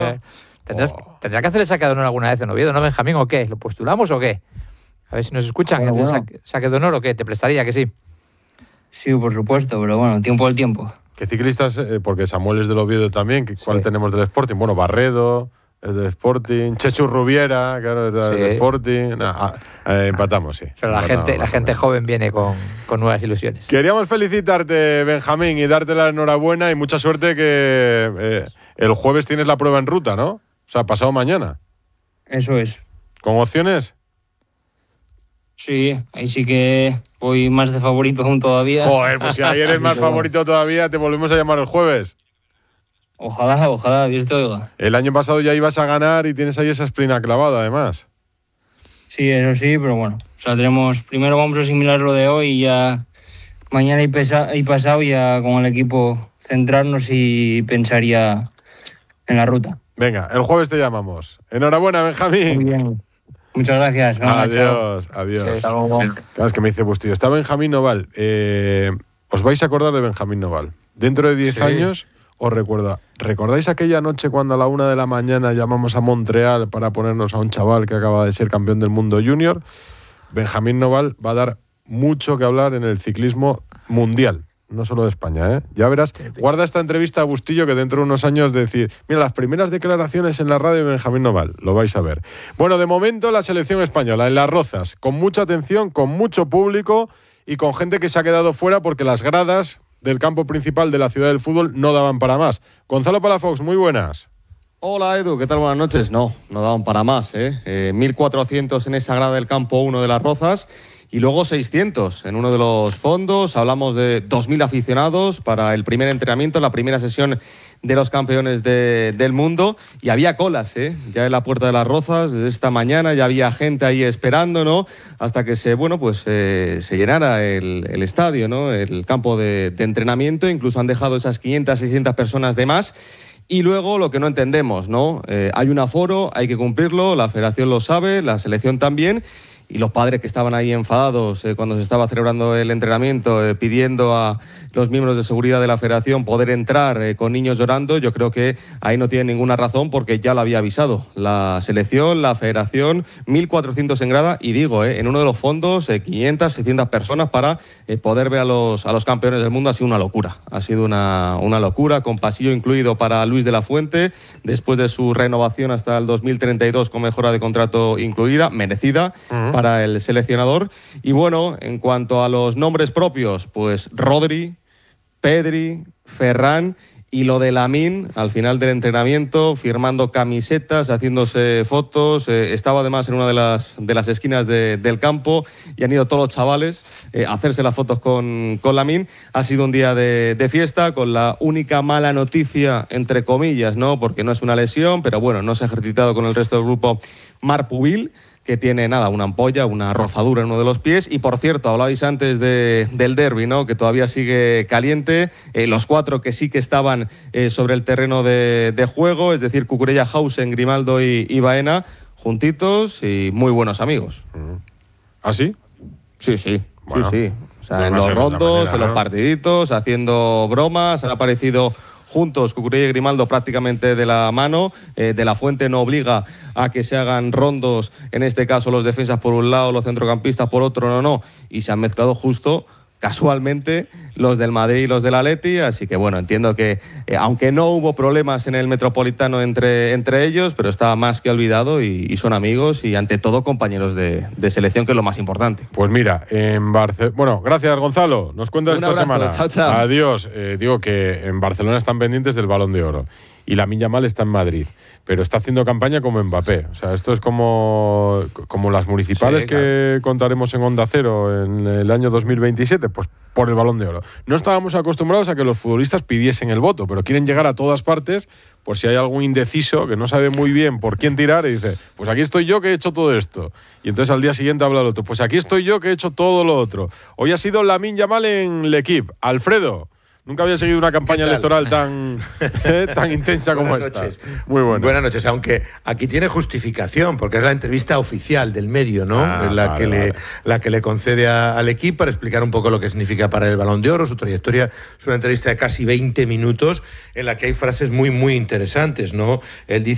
Tendrá que hacer el saque de honor alguna vez en Oviedo, ¿no, Benjamín? ¿O qué? ¿Lo postulamos o qué? A ver si nos escuchan. Bueno. ¿Saque de honor o qué? ¿Te prestaría que sí? Sí, por supuesto, pero bueno, tiempo al tiempo. ¿Qué ciclistas? Porque Samuel es del Oviedo también. ¿Cuál Sí. tenemos del Sporting? Bueno, Barredo es del Sporting. Chechu Rubiera, claro, es del Sporting. Empatamos, sí. Pero la gente joven viene con nuevas ilusiones. Queríamos felicitarte, Benjamín, y darte la enhorabuena y mucha suerte que el jueves tienes la prueba en ruta, ¿no? O sea, pasado mañana. Eso es. ¿Con opciones? Sí, ahí sí que voy más de favorito aún todavía. Joder, pues si ahí eres más favorito todavía, te volvemos a llamar el jueves. Ojalá, Dios te oiga. El año pasado ya ibas a ganar y tienes ahí esa esplina clavada, además. Sí, eso sí, pero bueno, saldremos. Primero vamos a asimilar lo de hoy y ya mañana y pasado ya con el equipo centrarnos y pensar ya en la ruta. Venga, el jueves te llamamos. Enhorabuena, Benjamín. Muy bien. Muchas gracias. Venga, Adiós. Sí, hasta luego. Claro, es que me dice Bustillo. Está Benjamín Noval. ¿Os vais a acordar de Benjamín Noval? Dentro de 10 años os recuerda. ¿Recordáis aquella noche cuando a la 1 de la mañana llamamos a Montreal para ponernos a un chaval que acaba de ser campeón del mundo junior? Benjamín Noval va a dar mucho que hablar en el ciclismo mundial. No solo de España, ¿eh? Ya verás, guarda esta entrevista a Bustillo que dentro de unos años decir, mira, las primeras declaraciones en la radio de Benjamín Noval, lo vais a ver. Bueno, de momento la selección española en Las Rozas, con mucha atención, con mucho público y con gente que se ha quedado fuera porque las gradas del campo principal de la ciudad del fútbol no daban para más. Gonzalo Palafox, muy buenas. Hola Edu, ¿qué tal? Buenas noches. No daban para más, 1.400 en esa grada del campo 1 de Las Rozas. Y luego 600 en uno de los fondos. Hablamos de 2.000 aficionados para el primer entrenamiento, la primera sesión de los campeones del mundo. Y había colas, ya en la puerta de Las Rozas. Desde esta mañana ya había gente ahí esperando, ¿no? Hasta que se llenara el estadio, ¿no? El campo de entrenamiento. Incluso han dejado esas 500, 600 personas de más. Y luego lo que no entendemos, ¿no? Hay un aforo, hay que cumplirlo. La federación lo sabe, la selección también. Y los padres que estaban ahí enfadados cuando se estaba celebrando el entrenamiento, pidiendo a los miembros de seguridad de la federación poder entrar con niños llorando, yo creo que ahí no tienen ninguna razón porque ya lo había avisado la selección, la federación, 1.400 en grada y digo, en uno de los fondos 500, 600 personas para poder ver a los campeones del mundo. Ha sido una locura, ha sido una locura, con pasillo incluido para Luis de la Fuente, después de su renovación hasta el 2032 con mejora de contrato incluida, merecida, para el seleccionador. Y bueno, en cuanto a los nombres propios, pues Rodri, Pedri, Ferran y lo de Lamine al final del entrenamiento, firmando camisetas, haciéndose fotos. Estaba además en una de las esquinas del campo y han ido todos los chavales a hacerse las fotos con Lamine. Ha sido un día de fiesta, con la única mala noticia, entre comillas, ¿no? Porque no es una lesión, pero bueno, no se ha ejercitado con el resto del grupo Marc Pubil, que tiene una ampolla, una rozadura en uno de los pies. Y por cierto, hablabais antes del derbi, ¿no? Que todavía sigue caliente. Los 4 que sí que estaban sobre el terreno de juego, es decir, Cucurella, Hausen, Grimaldo y Baena, juntitos y muy buenos amigos. ¿Ah, sí? Sí. Bueno, sí. O sea, en los rondos, en los partiditos, haciendo bromas, han aparecido juntos Cucurella y Grimaldo prácticamente de la mano. De la Fuente no obliga a que se hagan rondos, en este caso los defensas por un lado, los centrocampistas por otro, no. Y se han mezclado justo, casualmente, los del Madrid y los del Atleti. Así que bueno, entiendo que aunque no hubo problemas en el Metropolitano entre ellos, pero está más que olvidado y son amigos y ante todo compañeros de selección, que es lo más importante. Pues mira, en Barcelona... Bueno, gracias Gonzalo, nos cuentas esta semana. Chao. Adiós. Digo que en Barcelona están pendientes del Balón de Oro y Lamine Yamal está en Madrid, pero está haciendo campaña como Mbappé. O sea, esto es como las municipales, sí, que contaremos en Onda Cero en el año 2027, pues por el Balón de Oro. No estábamos acostumbrados a que los futbolistas pidiesen el voto, pero quieren llegar a todas partes por si hay algún indeciso que no sabe muy bien por quién tirar y dice, pues aquí estoy yo que he hecho todo esto. Y entonces al día siguiente habla el otro, pues aquí estoy yo que he hecho todo lo otro. Hoy ha sido Lamine Yamal en L'Equipe. Alfredo, nunca había seguido una campaña electoral tan intensa como esta. Muy buena. Buenas noches, aunque aquí tiene justificación, porque es la entrevista oficial del medio, ¿no? La que le concede al equipo para explicar un poco lo que significa para el Balón de Oro, su trayectoria. Es una entrevista de casi 20 minutos en la que hay frases muy, muy interesantes, ¿no? Él dice